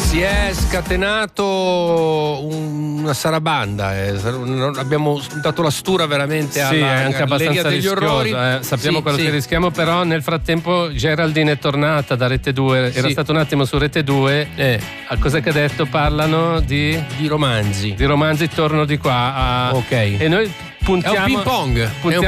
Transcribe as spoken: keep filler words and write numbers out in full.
Si è scatenato una sarabanda, eh. Abbiamo dato la stura veramente alla, sì, è anche abbastanza degli rischioso, orrori. Eh. Sappiamo Sì, quello sì. che rischiamo, però nel frattempo Geraldine è tornata da Rete due, era Sì. stato un attimo su Rete due. Eh. A cos'è che ha detto? Parlano di, di romanzi. Di romanzi, torno di qua. A... Ok. E noi puntiamo. È un ping pong. puntiamo